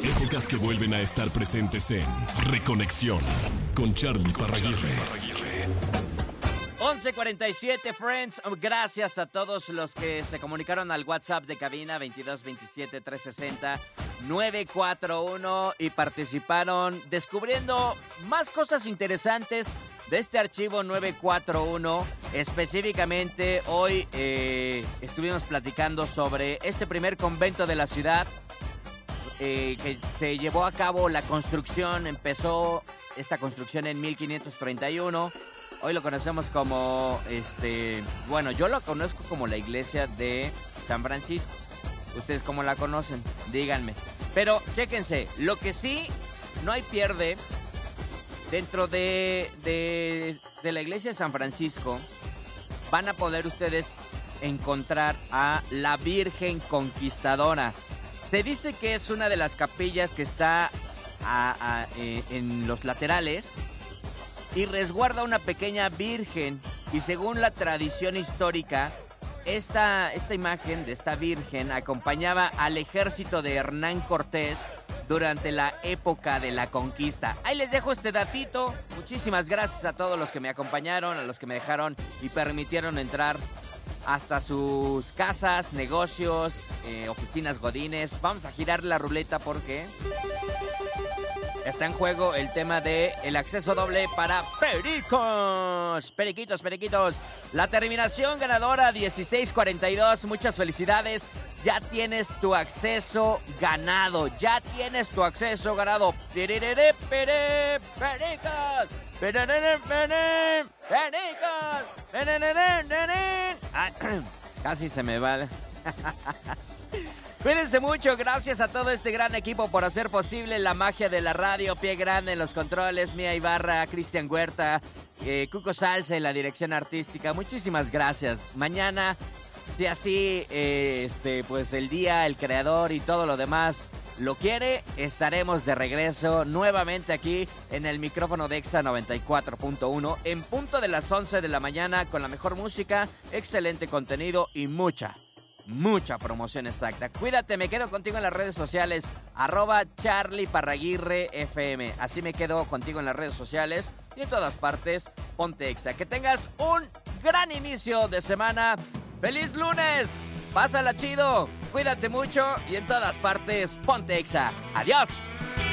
Épocas que vuelven a estar presentes en Reconexión con Charly Parraguirre. 11:47, friends. Gracias a todos los que se comunicaron al WhatsApp de cabina 2227-360-941 y participaron descubriendo más cosas interesantes de este archivo 941. Específicamente hoy estuvimos platicando sobre este primer convento de la ciudad que se llevó a cabo la construcción. Empezó esta construcción en 1531. Hoy lo conocemos como, bueno, yo lo conozco como la iglesia de San Francisco. ¿Ustedes cómo la conocen? Díganme. Pero, chéquense, lo que sí no hay pierde, dentro de la iglesia de San Francisco, van a poder ustedes encontrar a la Virgen Conquistadora. Se dice que es una de las capillas que está en los laterales y resguarda una pequeña virgen. Y según la tradición histórica, esta imagen de esta virgen acompañaba al ejército de Hernán Cortés durante la época de la conquista. Ahí les dejo este datito. Muchísimas gracias a todos los que me acompañaron, a los que me dejaron y permitieron entrar hasta sus casas, negocios, oficinas godines. Vamos a girar la ruleta porque está en juego el tema de el acceso doble para Pericos. Periquitos. La terminación ganadora 1642. Muchas felicidades. Ya tienes tu acceso ganado. Pericos. Casi se me va. Cuídense mucho, gracias a todo este gran equipo por hacer posible la magia de la radio. Pie Grande en los controles, Mía Ibarra, Cristian Huerta, Cuco Salsa en la dirección artística. Muchísimas gracias. Mañana, si así, pues el día, el creador y todo lo demás lo quiere, estaremos de regreso nuevamente aquí en el micrófono de Exa 94.1 en punto de las 11 de la mañana con la mejor música, excelente contenido y mucha promoción exacta. Cuídate, me quedo contigo en las redes sociales, @Charly Parraguirre FM. Así me quedo contigo en las redes sociales y en todas partes, ponte Exa. Que tengas un gran inicio de semana. ¡Feliz lunes! Pásala chido, cuídate mucho y en todas partes, ponte Exa. ¡Adiós!